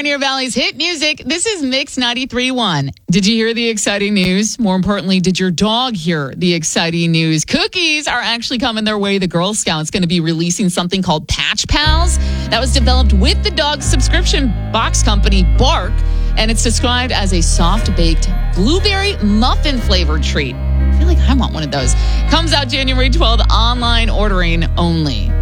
Pioneer Valley's hit music. This is Mix 93.1. Did you hear the exciting news? More importantly, did your dog hear the exciting news? Cookies are actually coming their way. The Girl Scouts going to be releasing something called Patch Pals that was developed with the dog subscription box company Bark, and it's described as a soft-baked blueberry muffin flavored treat. I feel like I want one of those. Comes out January 12th, online ordering only.